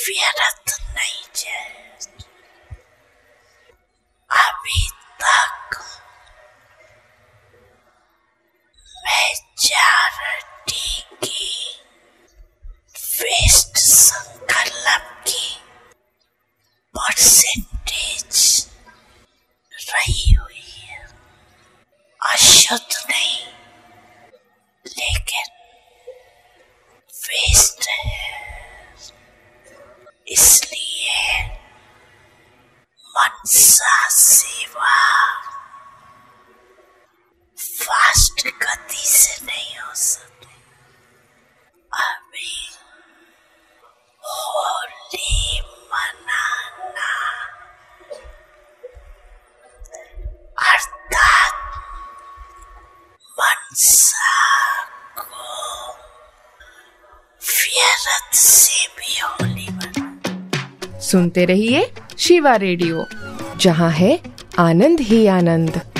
व्यर्थ नहीं जाए। अभी तक मेजॉरिटी की वेस्ट संकल्प की परसेंटेज रही हुई है, अशुद्ध नहीं लेकिन वेस्ट है। इसलिए मनसा सेवा फास्ट गति से नहीं हो सकती। अभी होली मनाना अर्थात मनसा को व्यर्थ से भी होली मना। सुनते रहिए शिवा रेडियो, जहां है आनंद ही आनंद।